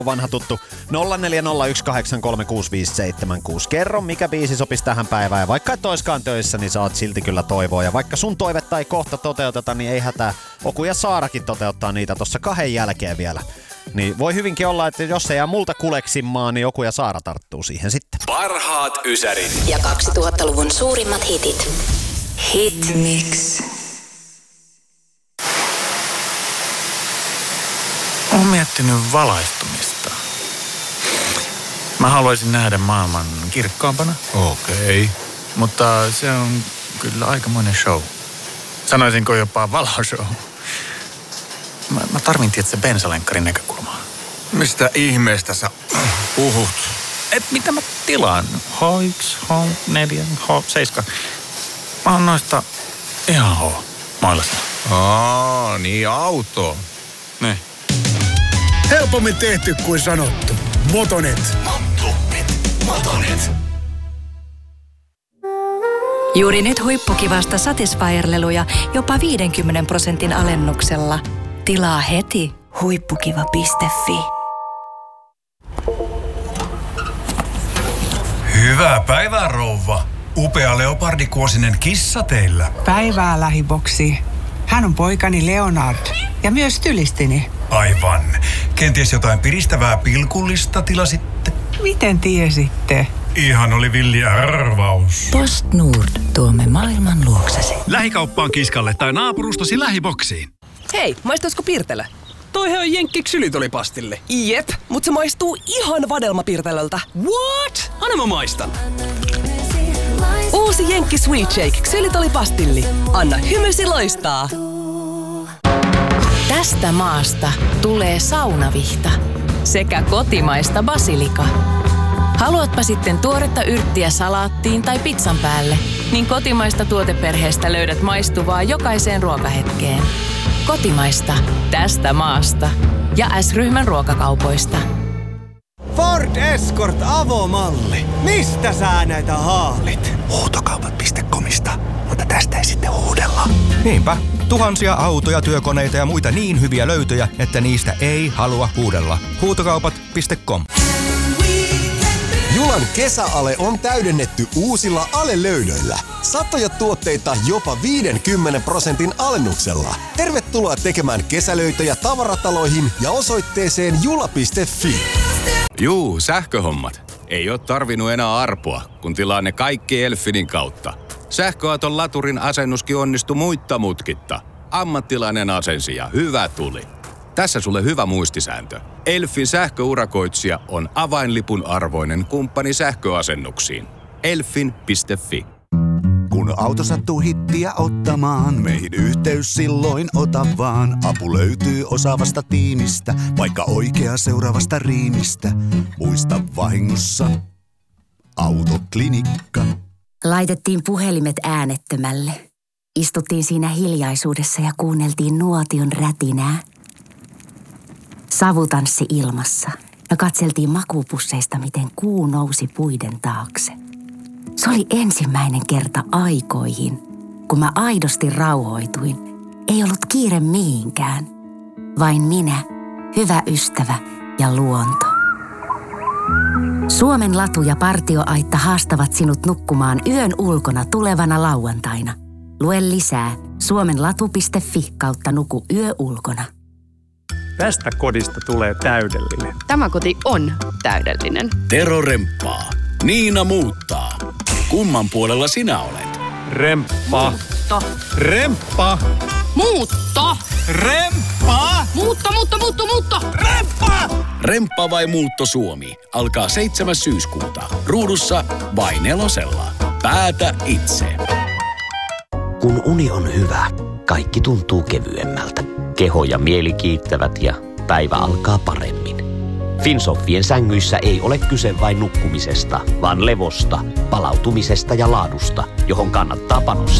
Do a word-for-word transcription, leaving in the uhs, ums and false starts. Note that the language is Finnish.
Vanha tuttu nolla neljä nolla yksi kahdeksan kolme kuusi viisi seitsemän kuusi. Kerro, mikä biisi sopisi tähän päivään. Ja vaikka et oiskaan töissä, niin saat silti kyllä toivoa. Ja vaikka sun toivetta ei kohta toteuteta, niin ei hätää. Oku ja Saarakin toteuttaa niitä tuossa kahden jälkeen vielä. Niin voi hyvinkin olla, että jos ei jää multa kuleksimaan, niin Oku ja Saara tarttuu siihen sitten. Parhaat ysärit. Ja kaksituhattaluvun suurimmat hitit. Hit Mix. Olen miettinyt valaistumista. Mä haluaisin nähdä maailman kirkkaampana. Okei. Okay. Mutta se on kyllä aikamoinen show. Sanoisinko jopa valoshow. Mä, mä tarvin tietysti bensalenkkarin näkökulmaa. Mistä ihmeestä sä puhut? Et mitä mä tilaan? H yksi, H neljä, H seitsemän. Mä oon noista ihan H mailassa. Aa, niin auto. Niin. Helpommin tehty kuin sanottu. Motonet. Motonet. Motonet. Juuri nyt huippukivasta Satisfyer-leluja jopa viidenkymmenen prosentin alennuksella. Tilaa heti huippukiva piste fi. Hyvää päivää, rouva. Upea leopardikuosinen kissa teillä. Päivää, lähiboksi. Hän on poikani Leonard ja myös stylistini. Aivan. Kenties jotain piristävää pilkullista tilasitte? Miten tiesitte? Ihan oli villi arvaus. Post Nord, tuomme maailman luoksesi. Lähikauppaan kiskalle tai naapurustasi lähiboksiin. Hei, maistaisiko piirtelö? Toihan on jenkki ksylitolipastille. Jep, mut se maistuu ihan vadelmapiirtelöltä. What? Anna mä maistan. Uusi jenkki Sweet Shake ksylitolipastilli. Anna hymysi loistaa. Tästä maasta tulee saunavihta sekä kotimaista basilika. Haluatpa sitten tuoretta yrttiä salaattiin tai pizzan päälle, niin kotimaista tuoteperheestä löydät maistuvaa jokaiseen ruokahetkeen. Kotimaista tästä maasta ja S-ryhmän ruokakaupoista. Ford Escort avomalli. Mistä sä näitä haalit? Huutokaupat piste comista, mutta tästä ei sitten huudella. Niinpä. Tuhansia autoja, työkoneita ja muita niin hyviä löytöjä, että niistä ei halua huudella. Huutokaupat piste com. Julan kesäale on täydennetty uusilla alelöydöillä. Satoja tuotteita jopa viidenkymmenen prosentin alennuksella. Tervetuloa tekemään kesälöitöjä tavarataloihin ja osoitteeseen jula piste fi. Juu, sähköhommat. Ei oo tarvinnut enää arpoa, kun tilaa ne kaikki Elfinin kautta. Sähköauton laturin asennuskin onnistui muitta mutkitta. Ammattilainen asensi ja hyvä tuli. Tässä sulle hyvä muistisääntö. Elfin sähköurakoitsija on avainlipun arvoinen kumppani sähköasennuksiin. Elfin piste fi. Kun auto sattuu hittiä ottamaan, meihin yhteys silloin ota vaan. Apu löytyy osaavasta tiimistä, vaikka oikea seuraavasta riimistä. Muista vahingossa Autoklinikka. Laitettiin puhelimet äänettömälle. Istuttiin siinä hiljaisuudessa ja kuunneltiin nuotion rätinää. Savutanssi ilmassa ja katseltiin makuupusseista, miten kuu nousi puiden taakse. Se oli ensimmäinen kerta aikoihin, kun mä aidosti rauhoituin. Ei ollut kiire mihinkään. Vain minä, hyvä ystävä ja luonto. Suomen latu ja partioaitta haastavat sinut nukkumaan yön ulkona tulevana lauantaina. Lue lisää suomenlatu piste fi kautta nuku yö ulkona. Tästä kodista tulee täydellinen. Tämä koti on täydellinen. Tero remppaa. Niina muuttaa. Kumman puolella sinä olet? Remppa. Muutto. Remppa. Muutto. Remppa. Muutto, muutto, muutto, muutto. Remppa. Remppa vai muutto Suomi alkaa seitsemäs syyskuuta. Ruudussa vai nelosella. Päätä itse. Kun uni on hyvä, kaikki tuntuu kevyemmältä. Keho ja mieli kiittävät ja päivä alkaa paremmin. Finsofien sängyissä ei ole kyse vain nukkumisesta, vaan levosta, palautumisesta ja laadusta, johon kannattaa panostaa.